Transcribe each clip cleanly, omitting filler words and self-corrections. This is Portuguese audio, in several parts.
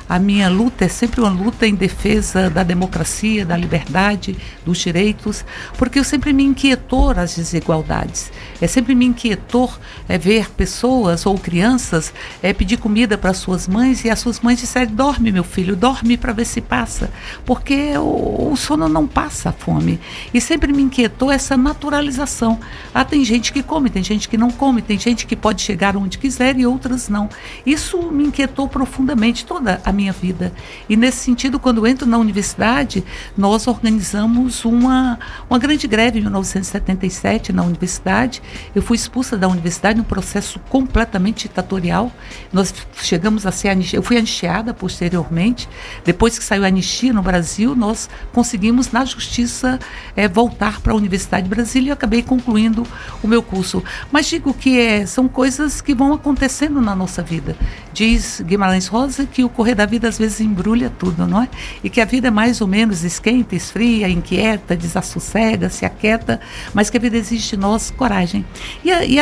a minha luta é sempre uma luta em defesa da democracia, da liberdade, dos direitos, porque eu sempre me inquietou as desigualdades. Sempre me inquietou ver pessoas ou crianças pedir comida para suas mães e as suas mães disserem: dorme, meu filho, dorme para ver se passa, porque o sono não passa a fome. E sempre me inquietou essa naturalização. Tem gente que come, tem gente que não come, tem gente que pode chegar onde quiser e outras não. Isso me inquietou profundamente toda a minha vida. E nesse sentido, quando entro na universidade, nós organizamos uma grande greve em 1977 na universidade. Eu fui expulsa da universidade num processo completamente ditatorial. Nós chegamos a ser eu fui anistiada posteriormente. Depois que saiu a anistia no Brasil, nós conseguimos na justiça voltar para a Universidade de Brasília e eu acabei concluindo o meu curso. Mas digo que são coisas que vão acontecendo na nossa vida. Diz Guimarães Rosa que o correr da vida às vezes embrulha tudo, não é? E que a vida é mais ou menos esquenta, esfria, inquieta, desassossega, se aquieta, mas que a vida exige de nós coragem. E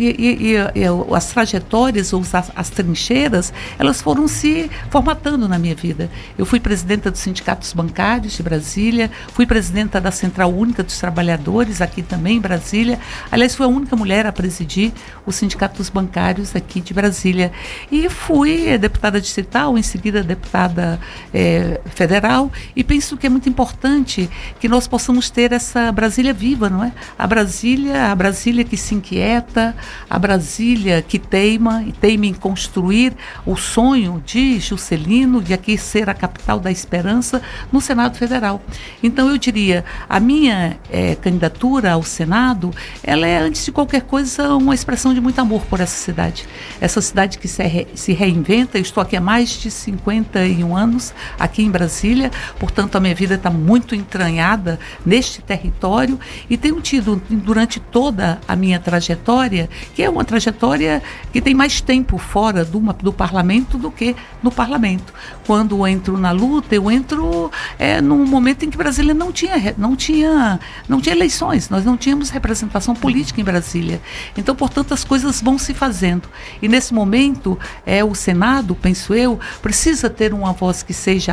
as trajetórias ou as trincheiras, elas foram se formatando na minha vida. Eu fui presidenta dos sindicatos bancários de Brasília, fui presidenta da Central Única dos Trabalhadores aqui também em Brasília. Aliás, fui a única mulher a presidir os sindicatos bancários aqui de Brasília. E fui deputada distrital, em seguida deputada federal, e penso que é muito importante que nós possamos ter essa Brasília viva, não é? A Brasília que se inquieta, a Brasília que teima em construir o sonho de Juscelino de aqui ser a capital da esperança no Senado Federal. Então eu diria, a minha candidatura ao Senado, ela é antes de qualquer coisa uma expressão de muito amor por essa cidade que se reinventa. Eu estou aqui há mais de 51 anos aqui em Brasília, portanto a minha vida está muito entranhada neste território e tenho tido durante toda a minha trajetória, que é uma trajetória que tem mais tempo fora do parlamento do que no parlamento. Quando eu entro na luta, eu entro num momento em que Brasília não tinha eleições, nós não tínhamos representação política em Brasília. Então, portanto, as coisas vão se fazendo. E nesse momento, o Senado, penso eu, precisa ter uma voz que seja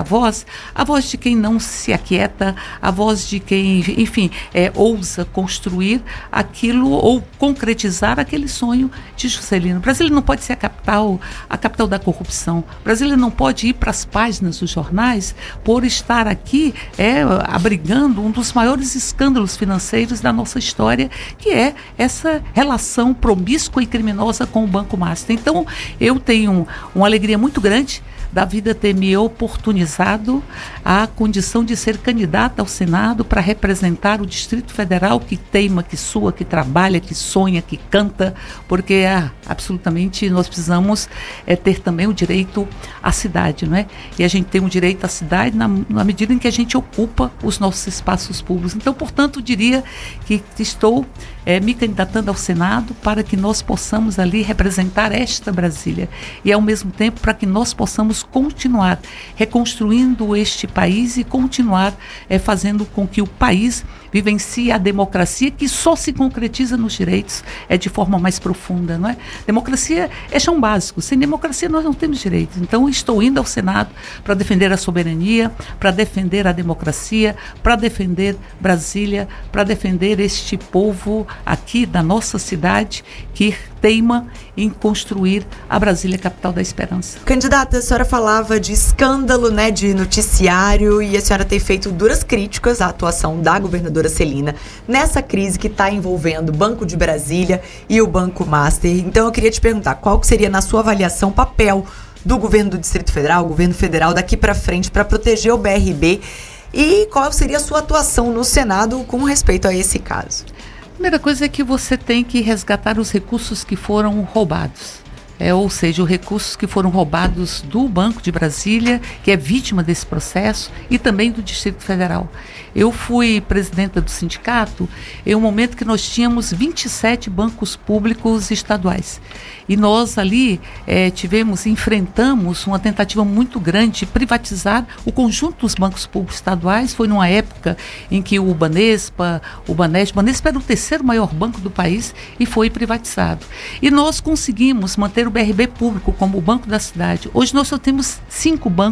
a voz de quem não se aquieta, a voz de quem, enfim, ousa construir aquilo ou concretizar aquele sonho de Juscelino. Brasília não pode ser a capital da corrupção. Brasília não pode ir para as páginas dos jornais por estar aqui abrigando um dos maiores escândalos financeiros da nossa história, que é essa relação promíscua e criminosa com o Banco Master. Então, eu tenho uma alegria muito grande da vida ter me oportunizado a condição de ser candidata ao Senado para representar o Distrito Federal que teima, que sua, que trabalha, que sonha, que canta, porque absolutamente nós precisamos ter também o direito à cidade, não é? E a gente tem um direito à cidade na medida em que a gente ocupa os nossos espaços públicos. Então, portanto, diria que estou me candidatando ao Senado para que nós possamos ali representar esta Brasília e, ao mesmo tempo, para que nós possamos continuar reconstruindo este país e continuar fazendo com que o país vivencie a democracia que só se concretiza nos direitos de forma mais profunda, não é? Democracia é chão básico. Sem democracia nós não temos direitos. Então estou indo ao Senado para defender a soberania, para defender a democracia, para defender Brasília, para defender este povo aqui da nossa cidade que teima em construir a Brasília capital da esperança. Candidata, a senhora falava de escândalo, né, de noticiário, e a senhora tem feito duras críticas à atuação da governadora Celina nessa crise que está envolvendo o Banco de Brasília e o Banco Master. Então eu queria te perguntar, qual que seria, na sua avaliação, o papel do governo do Distrito Federal, o governo federal daqui para frente para proteger o BRB, e qual seria a sua atuação no Senado com respeito a esse caso? A primeira coisa é que você tem que resgatar os recursos que foram roubados. Ou seja, os recursos que foram roubados do Banco de Brasília, que é vítima desse processo, e também do Distrito Federal. Eu fui presidenta do sindicato em um momento que nós tínhamos 27 bancos públicos estaduais. E nós ali enfrentamos uma tentativa muito grande de privatizar o conjunto dos bancos públicos estaduais. Foi numa época em que o Banespa era o terceiro maior banco do país e foi privatizado. E nós conseguimos manter o BRB público como o banco da cidade. Hoje nós só temos 5 bancos